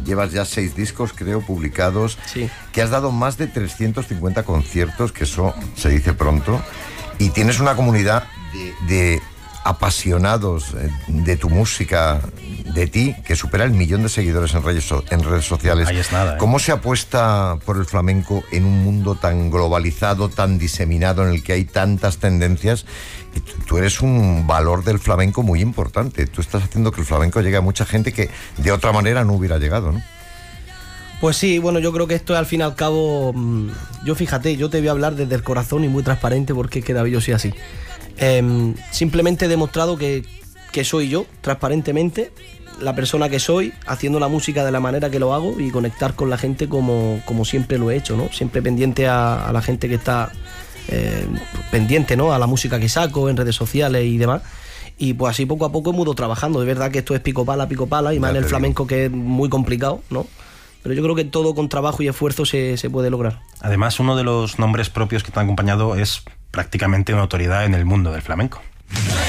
llevas ya 6 discos, creo, publicados, sí, que has dado más de 350 conciertos, que eso se dice pronto, y tienes una comunidad de apasionados de tu música, de ti, que supera el 1.000.000 de seguidores en redes sociales. Ahí es nada, ¿eh? ¿Cómo se apuesta por el flamenco en un mundo tan globalizado, tan diseminado, en el que hay tantas tendencias? Y tú eres un valor del flamenco muy importante. Tú estás haciendo que el flamenco llegue a mucha gente que de otra manera no hubiera llegado, ¿no? Pues sí, bueno, yo creo que esto al fin y al cabo, yo fíjate, yo te voy a hablar desde el corazón y muy transparente, porque es que David, yo soy así. Simplemente he demostrado que soy yo, transparentemente, la persona que soy, haciendo la música de la manera que lo hago y conectar con la gente como siempre lo he hecho, ¿no? Siempre pendiente a la gente que está pendiente, ¿no? A la música que saco en redes sociales y demás. Y pues así poco a poco hemos ido trabajando. De verdad que esto es pico pala, y más en el flamenco, que es muy complicado, ¿no? Pero yo creo que todo con trabajo y esfuerzo se puede lograr. Además, uno de los nombres propios que te han acompañado es prácticamente una autoridad en el mundo del flamenco.